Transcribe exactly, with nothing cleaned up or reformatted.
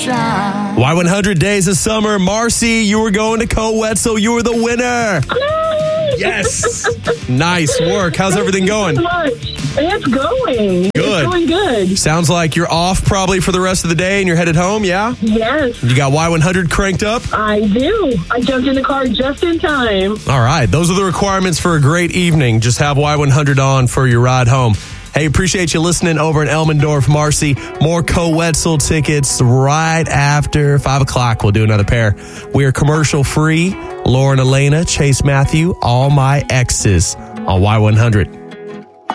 shine. Y one hundred Days of Summer. Marcy, you were going to Co-Wetzel. You were the winner. Yes. Nice work. How's everything going? It's going. Good. It's going good. Sounds like you're off probably for the rest of the day and you're headed home, yeah? Yes. You got Y one hundred cranked up? I do. I jumped in the car just in time. All right. Those are the requirements for a great evening. Just have Y one hundred on for your ride home. Hey, appreciate you listening over in Elmendorf, Marcy. More Co-Wetzel tickets right after five o'clock. We'll do another pair. We are commercial free. Lauren Elena, Chase Matthew, all my exes on Y one hundred.